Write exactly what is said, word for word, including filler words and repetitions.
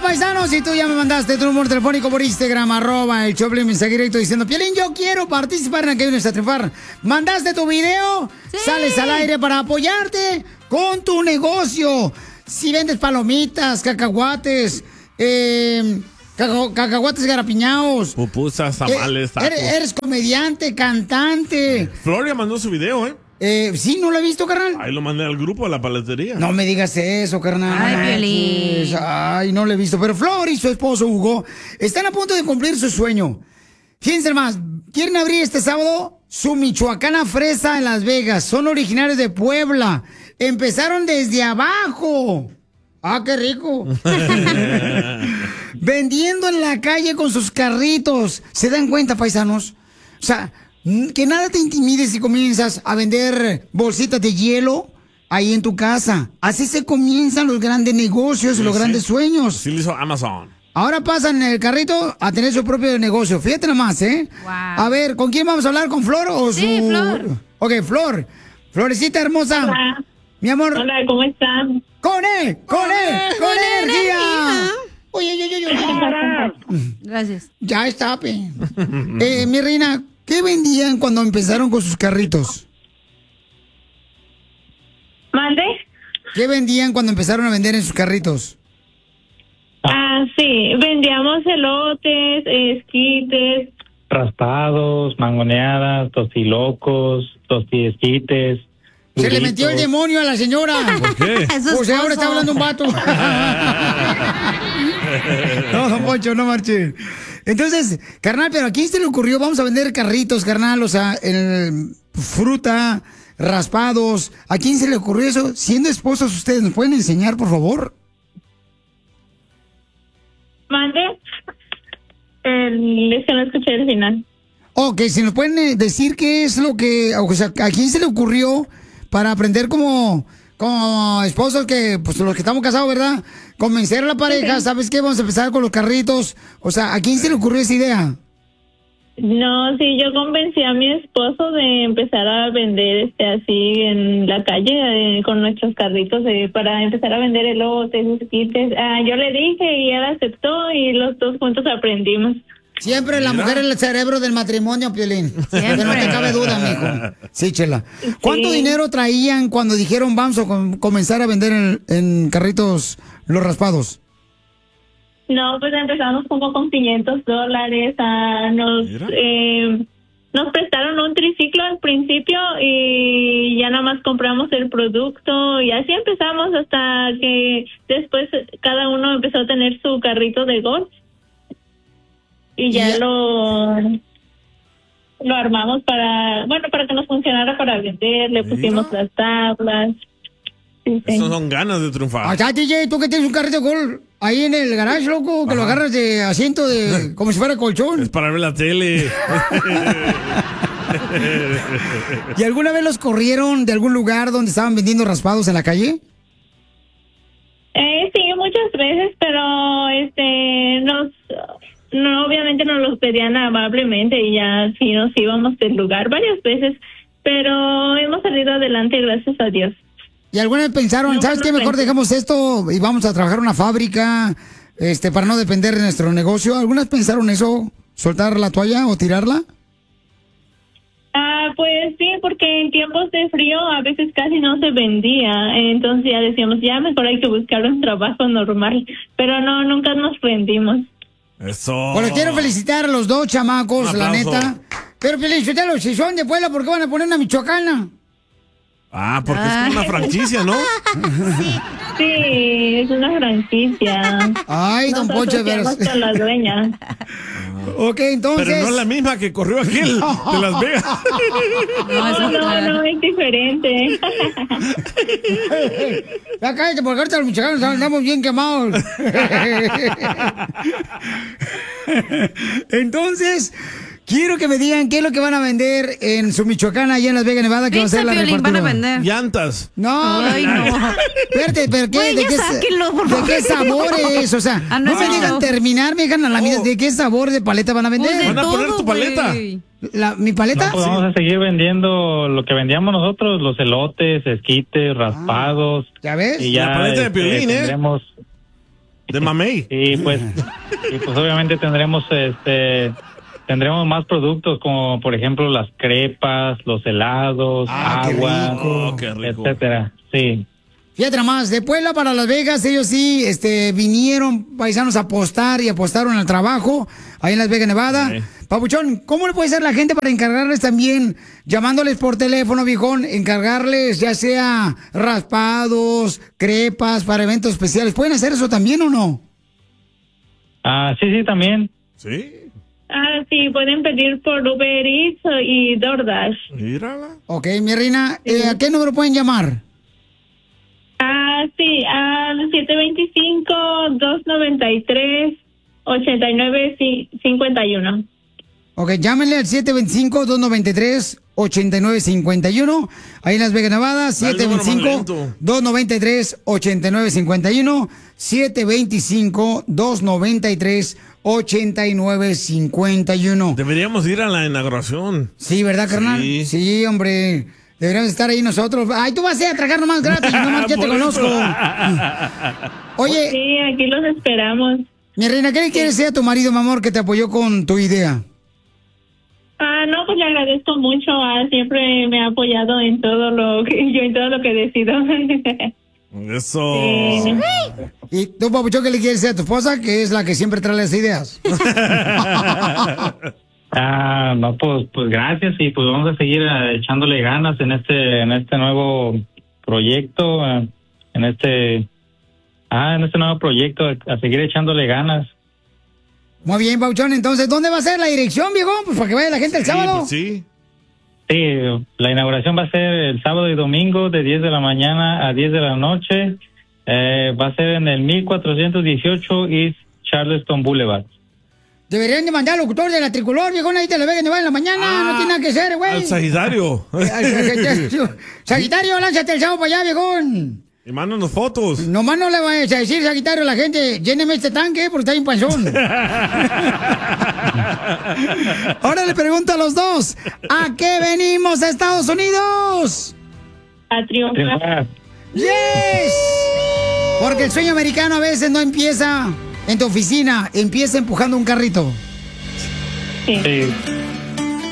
paisanos, si tú ya me mandaste tu número telefónico por Instagram, arroba el Choplin, mensaje directo diciendo, Piolín, yo quiero participar en aquello de triunfar. ¿Mandaste tu video? Sí. Sales al aire para apoyarte con tu negocio. Si vendes palomitas, cacahuates, eh, caca- cacahuates garapiñados. Pupusas, tamales, tacos. Eres, eres comediante, cantante. Floria mandó su video, ¿eh? Eh, sí, ¿no lo he visto, carnal? Ahí lo mandé al grupo, a la paletería. No me digas eso, carnal. Ay, Piolín. Ay, no lo he visto. Pero Flor y su esposo, Hugo, están a punto de cumplir su sueño. Fíjense más, quieren abrir este sábado su Michoacana Fresa en Las Vegas. Son originarios de Puebla. Empezaron desde abajo. Ah, qué rico. Vendiendo en la calle con sus carritos. ¿Se dan cuenta, paisanos? O sea, que nada te intimide si comienzas a vender bolsitas de hielo ahí en tu casa. Así se comienzan los grandes negocios, sí, los sí. grandes sueños. Sí lo hizo Amazon. Ahora pasan en el carrito a tener su propio negocio. Fíjate nomás, ¿eh? Wow. A ver, ¿con quién vamos a hablar? ¿Con Flor o su...? Sí, Flor. Ok, Flor. Florecita hermosa. Hola. Mi amor. Hola, ¿cómo están? ¡Con él! ¡Con él! ¡Con, con energía! energía. Oye, oye, oye, oye. Gracias. Ya está, pe. eh, mi reina, ¿qué vendían cuando empezaron con sus carritos? ¿Mande? ¿Qué vendían cuando empezaron a vender en sus carritos? Ah, sí, vendíamos elotes, esquites. Raspados, mangoneadas, tostilocos, tostiesquites. Se burritos. Le metió el demonio a la señora. ¿Por qué? Pues ahora está hablando un vato. No, don Poncho, no marche. Entonces, carnal, pero ¿a quién se le ocurrió? Vamos a vender carritos, carnal, o sea, el, fruta, raspados. ¿A quién se le ocurrió eso? Siendo esposos, ¿ustedes nos pueden enseñar, por favor? ¿Mande? Eh, es que no escuché el final. Ok, si nos pueden decir qué es lo que, o sea, ¿a quién se le ocurrió para aprender como, como esposos que, pues los que estamos casados, ¿verdad? Convencer a la pareja, okay. ¿Sabes qué? Vamos a empezar con los carritos. O sea, ¿a quién se le ocurrió esa idea? No, sí, yo convencí a mi esposo de empezar a vender este así en la calle eh, con nuestros carritos eh, para empezar a vender elotes, esquites. Ah, yo le dije y él aceptó y los dos juntos aprendimos. Siempre la mujer es el cerebro del matrimonio, Piolín. Siempre. Que no te cabe duda, mijo. Sí, Chela. ¿Cuánto sí. dinero traían cuando dijeron vamos a com- comenzar a vender en, en carritos los raspados? No, pues empezamos como con quinientos dólares. Ah, nos, eh, nos prestaron un triciclo al principio y ya nada más compramos el producto y así empezamos hasta que después cada uno empezó a tener su carrito de golf. Y ya, ya lo lo armamos para, bueno, para que nos funcionara para vender, le pusimos ¿Sí? las tablas. Sí, Esas sí. son ganas de triunfar. Allá, D J, tú que tienes un carrito de golf ahí en el garage, loco, que Ajá. lo agarras de asiento de, como si fuera colchón. Es para ver la tele. ¿Y alguna vez los corrieron de algún lugar donde estaban vendiendo raspados en la calle? Eh, sí, muchas veces, pero este, nos... No, obviamente nos los pedían amablemente y ya sí nos íbamos del lugar varias veces, pero hemos salido adelante gracias a Dios. ¿Y alguna vez pensaron, no, sabes qué, mejor dejamos esto y vamos a trabajar en una fábrica este, para no depender de nuestro negocio? ¿Algunas pensaron eso, soltar la toalla o tirarla? Ah, pues sí, porque en tiempos de frío a veces casi no se vendía, entonces ya decíamos, ya mejor hay que buscar un trabajo normal, pero no, nunca nos rendimos. Eso. Bueno, quiero felicitar a los dos chamacos, la neta. Pero felicítalo, si son de Puebla, ¿por qué van a poner una michoacana? Ah, porque Ay. es como una franquicia, ¿no? Sí, sí, es una franquicia. Ay, don Poncho, de veras. Con la dueña. Ok, entonces. Pero no es la misma que corrió aquel de Las Vegas. No, no, no, es diferente. Ya cállate, porque ahorita los michoacanos andamos bien quemados. Entonces, quiero que me digan qué es lo que van a vender en su Michoacán, allá en Las Vegas, Nevada, que Pizza, va a ser la Piolín, van a vender llantas. No, Ay, no. Espérate, pero ¿qué, Güey, de, ya qué, sáquenlo, por ¿de favor. qué sabores? O sea, Ah, no, no me no. digan terminar, me dejan a la mitad. Oh. ¿De qué sabor de paleta van a vender? Pues de Van a poner todo, tu paleta. güey. La, ¿Mi paleta? No, pues Sí. vamos a seguir vendiendo lo que vendíamos nosotros, los elotes, esquites, raspados. ¿Ya ves? Y ya La paleta de este, Piolín, ¿eh? tendremos, De mamey. Y pues, y pues obviamente tendremos este tendremos más productos como por ejemplo las crepas, los helados, Ah, qué agua, rico. Oh, qué rico. etcétera. Sí. Fíjate nomás, de Puebla para Las Vegas, ellos sí este, vinieron, paisanos, a apostar y apostaron al trabajo ahí en Las Vegas, Nevada. Sí. Papuchón, ¿cómo le puede hacer la gente para encargarles también, llamándoles por teléfono, viejón, encargarles ya sea raspados, crepas para eventos especiales? ¿Pueden hacer eso también o no? Ah, sí, sí, también. Sí. Ah, sí, pueden pedir por Uber Eats y DoorDash. Mírala. Ok, mi reina, eh, ¿a qué número pueden llamar? Ah, sí, al siete dos cinco, dos nueve tres, ocho nueve cinco uno. Ok, llámenle al siete dos cinco, dos nueve tres, ocho nueve cinco uno. Ahí en Las Vegas, Nevada, siete dos cinco, dos nueve tres, ocho nueve cinco uno. siete dos cinco, dos nueve tres, ocho nueve cinco uno. Deberíamos ir a la inauguración. Sí, ¿verdad, carnal? Sí. Sí, hombre. Deberíamos estar ahí nosotros. Ay, tú vas a ir a tragar nomás gratis, nomás ya te Por eso. conozco. Oye, Sí, aquí los esperamos. mi reina, ¿qué le quieres decir a tu marido, mi amor, que te apoyó con tu idea? Ah, no, pues le agradezco mucho. Ah, siempre me ha apoyado en todo lo que yo en todo lo que decido. Eso. Sí. ¿Y tú, papuchón, qué le quieres decir a tu esposa, que es la que siempre trae las ideas? Ah, no, pues, pues gracias y pues vamos a seguir eh, echándole ganas en este, en este nuevo proyecto, eh, en este, ah, en este nuevo proyecto, a seguir echándole ganas. Muy bien, papuchón. Entonces, ¿dónde va a ser la dirección, viejo? Pues para que vaya la gente el Sí, sábado. pues sí. Sí, la inauguración va a ser el sábado y domingo de diez de la mañana a diez de la noche. Eh, va a ser en el mil cuatrocientos dieciocho East Charleston Boulevard. Deberían de mandar al locutor de la tricolor, viejo, ahí te la ve que va en la mañana. Ah, no tiene nada que hacer, güey. Al Sagitario. Al Sagitario. Sagitario, lánzate el sábado para allá, viejón. Y mándanos fotos. Nomás no le vayas a decir, Sagitario, a la gente, lléneme este tanque porque está bien panzón. Ahora le pregunto a los dos, ¿a qué venimos a Estados Unidos? A triunfar. ¡Yes! Porque el sueño americano a veces no empieza en tu oficina, empieza empujando un carrito. Sí. Sí.